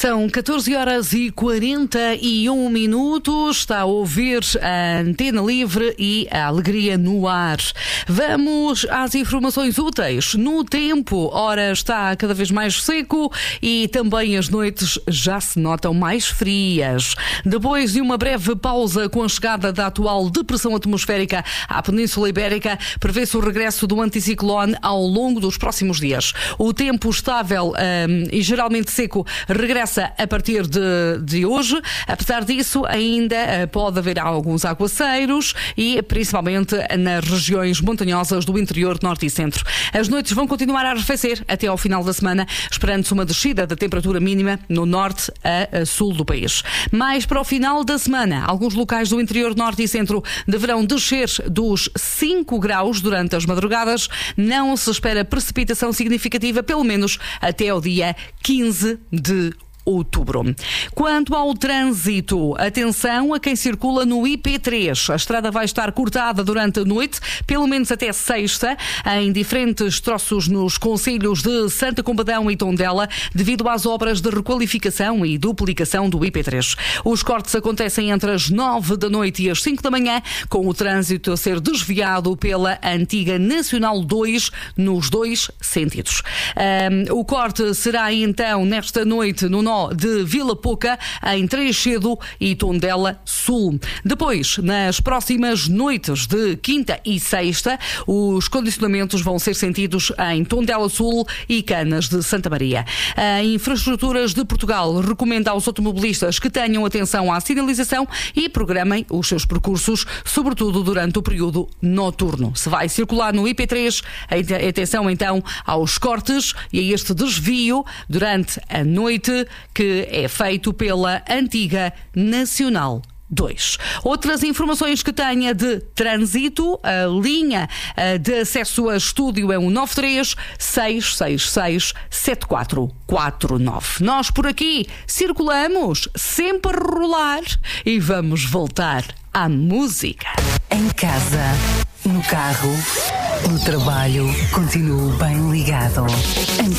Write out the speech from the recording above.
São 14h41. Está a ouvir a Antena Livre e a Alegria no ar. Vamos às informações úteis. No tempo, ora, está cada vez mais seco e também as noites já se notam mais frias. Depois de uma breve pausa com a chegada da atual depressão atmosférica à Península Ibérica, prevê-se o regresso do anticiclone ao longo dos próximos dias. O tempo estável e geralmente seco regressa a partir de hoje. Apesar disso, ainda pode haver alguns aguaceiros e principalmente nas regiões montanhosas do interior, norte e centro. As noites vão continuar a arrefecer até ao final da semana, esperando-se uma descida da temperatura mínima no norte a sul do país. Mais para o final da semana, alguns locais do interior, norte e centro deverão descer dos 5 graus durante as madrugadas. Não se espera precipitação significativa, pelo menos até ao dia 15 de outubro. Quanto ao trânsito, atenção a quem circula no IP3. A estrada vai estar cortada durante a noite, pelo menos até sexta, em diferentes troços nos concelhos de Santa Combadão e Tondela, devido às obras de requalificação e duplicação do IP3. Os cortes acontecem entre as 9 da noite e as 5 da manhã, com o trânsito a ser desviado pela antiga Nacional 2 nos dois sentidos. O corte será então nesta noite no nó de Vila Pouca, em Trechedo e Tondela Sul. Depois, nas próximas noites de quinta e sexta, os condicionamentos vão ser sentidos em Tondela Sul e Canas de Santa Maria. A Infraestruturas de Portugal recomenda aos automobilistas que tenham atenção à sinalização e programem os seus percursos, sobretudo durante o período noturno. Se vai circular no IP3, atenção então aos cortes e a este desvio durante a noite, que é feito pela antiga Nacional 2. Outras informações que tenha de trânsito: a linha de acesso a estúdio é o 93-666-7449. Nós por aqui circulamos sempre a rolar e vamos voltar à música. Em casa, no carro, no trabalho, continuo bem ligado.